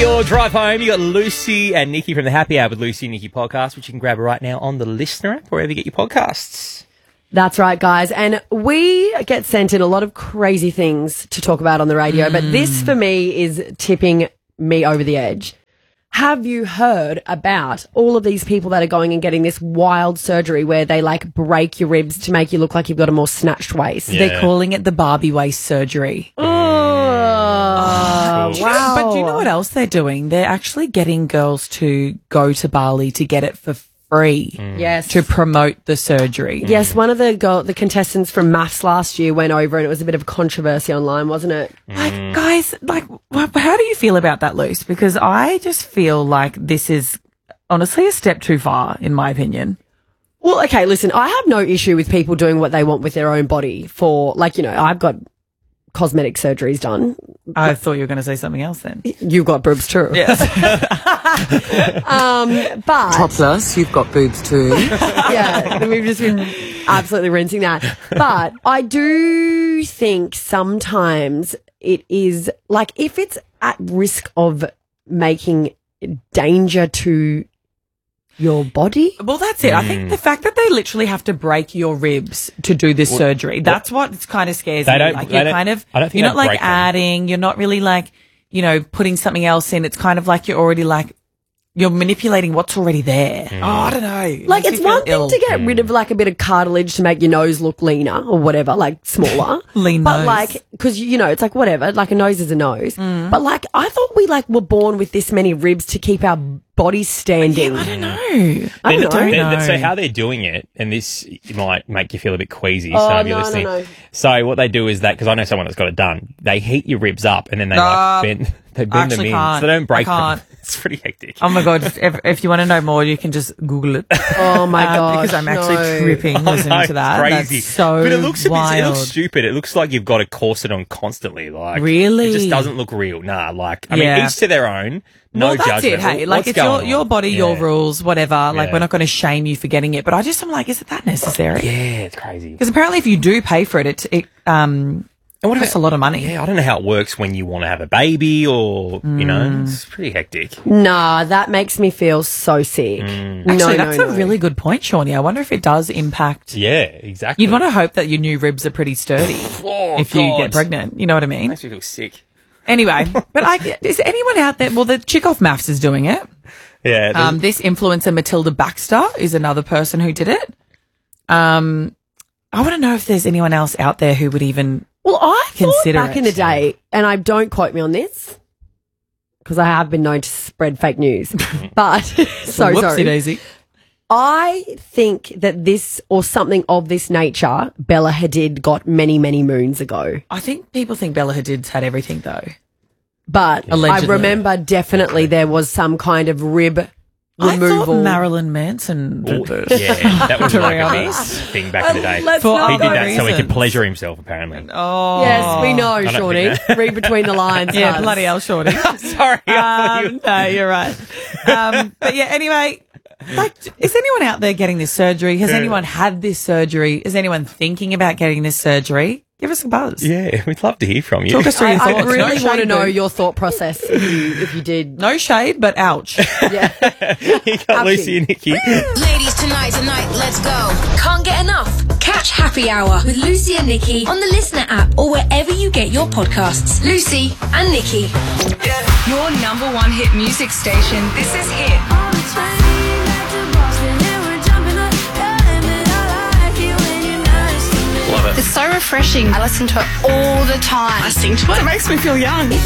your drive home, you got Lucy and Nikki from the Happy Hour with Lucy and Nikki podcast, which you can grab right now on the Listener app, wherever you get your podcasts. That's right, guys. And we get sent in a lot of crazy things to talk about on the radio, but this for me is tipping me over the edge. Have you heard about all of these people that are going and getting this wild surgery where they like break your ribs to make you look like you've got a more snatched waist? Yeah. They're calling it the Barbie waist surgery. Oh, wow. But do you know what else they're doing? They're actually getting girls to go to Bali to get it for free. Yes. To promote the surgery. Yes, one of the contestants from MAFS last year went over and it was a bit of a controversy online, wasn't it? Like, guys, like, how do you feel about that, Luce? Because I just feel like this is honestly a step too far, in my opinion. Well, okay, listen, I have no issue with people doing what they want with their own body for, like, you know, I've got cosmetic surgeries done. I thought you were going to say something else then. You've got boobs too. Yes. But Topless, you've got boobs too. yeah, we've just been absolutely rinsing that. But I do think sometimes it is like if it's at risk of making danger to your body. Well, that's it. I think the fact that they literally have to break your ribs to do this surgery, that's what kind of scares me. Like you're kind of, you're not like adding, you're not really like, you know, putting something else in. It's kind of like you're already like, you're manipulating what's already there. Oh, I don't know. Like it's one thing to get rid of like a bit of cartilage to make your nose look leaner or whatever, like smaller. Lean but nose. like, because you know, it's like whatever, like a nose is a nose. But like, I thought we like were born with this many ribs to keep our bodies standing. I don't know. I don't know. So how they're doing it, and this might make you feel a bit queasy. Oh, if you're no, listening. no. So what they do is that, because I know someone that's got it done, they heat your ribs up and then they bend them in, can't. so they don't break I can't. them. It's pretty hectic. Oh my God. If you want to know more, you can just Google it. Oh my God. Because I'm actually tripping listening to that. Crazy. That's so but it looks wild. it looks stupid. It looks like you've got a corset on constantly. Like Really? it just doesn't look real. Nah, like I mean, each to their own. No well, that's judgment. it. Hey, What's like it's going your on? body, your rules, whatever. Like Yeah. we're not going to shame you for getting it, but I'm like, is it that necessary? Yeah, it's crazy. Because apparently, if you do pay for it, it costs a lot of money. Yeah, I don't know how it works when you want to have a baby or you know, it's pretty hectic. Nah, that makes me feel so sick. Actually, that's a really good point, Shawnee. I wonder if it does impact. Yeah, exactly. You'd want to hope that your new ribs are pretty sturdy if you get pregnant. You know what I mean? Makes me feel sick. Anyway, but is anyone out there? Well, the chick off MAFS is doing it. Yeah. This influencer Matilda Baxter is another person who did it. I want to know if there's anyone else out there who would even. Well, I thought consider back it. in the day, and I don't quote me on this because I have been known to spread fake news, but so Whoopsie sorry. daisy. I think that this or something of this nature, Bella Hadid got many, many moons ago. I think people think Bella Hadid's had everything though. But Allegedly. I remember definitely there was some kind of rib I removal. thought Marilyn Manson did this. Yeah, that was like a big honest. thing back in the day. Let's For not He go- did that so he could reasons. pleasure himself, apparently. Oh, Yes, we know, don't Shawnee. think Read between the lines. yeah, lads. bloody hell, Shorty. Sorry. No, you're right. But yeah, anyway, like, is anyone out there getting this surgery? Has anyone had this surgery? Is anyone thinking about getting this surgery? Give us a buzz. Yeah, we'd love to hear from you. Talk us through your I thoughts. really No want to shade, know boo. your thought process if you did. No shade, but ouch. Yeah. You got Lucy and Nikki. Ladies, tonight, let's go. Can't get enough? Catch Happy Hour with Lucy and Nikki on the Listener app or wherever you get your podcasts. Lucy and Nikki. Your number one hit music station. This is Hit. Love it. It's so refreshing. I listen to it all the time. I sing to it. It makes me feel young.